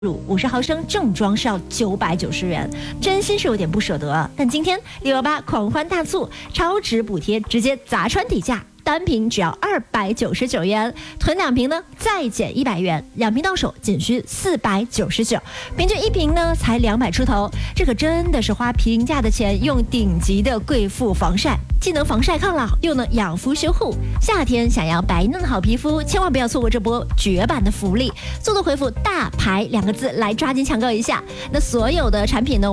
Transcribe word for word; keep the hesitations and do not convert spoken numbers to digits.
五十毫升正装是要九百九十元，真心是有点不舍得。但今天六幺八狂欢大促，超值补贴直接砸穿底价，单瓶只要二百九十九元，囤两瓶呢再减一百元，两瓶到手仅需四百九十九，平均一瓶呢才两百出头，这可真的是花平价的钱用顶级的贵妇防晒，既能防晒抗老，又能养肤修护。夏天想要白嫩好皮肤，千万不要错过这波绝版的福利，速度回复大牌两个字来抓紧抢购一下。那所有的产品呢